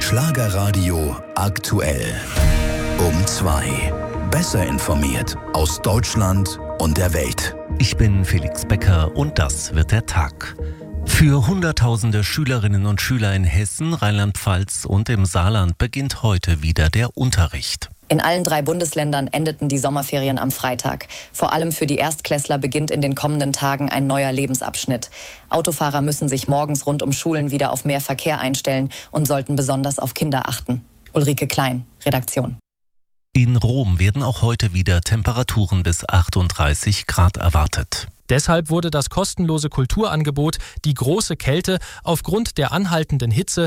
Schlagerradio aktuell. Um 2. Besser informiert aus Deutschland und der Welt. Ich bin Felix Becker und das wird der Tag. Für Hunderttausende Schülerinnen und Schüler in Hessen, Rheinland-Pfalz und im Saarland beginnt heute wieder der Unterricht. In allen 3 Bundesländern endeten die Sommerferien am Freitag. Vor allem für die Erstklässler beginnt in den kommenden Tagen ein neuer Lebensabschnitt. Autofahrer müssen sich morgens rund um Schulen wieder auf mehr Verkehr einstellen und sollten besonders auf Kinder achten. Ulrike Klein, Redaktion. In Rom werden auch heute wieder Temperaturen bis 38 Grad erwartet. Deshalb wurde das kostenlose Kulturangebot Die große Kälte aufgrund der anhaltenden Hitze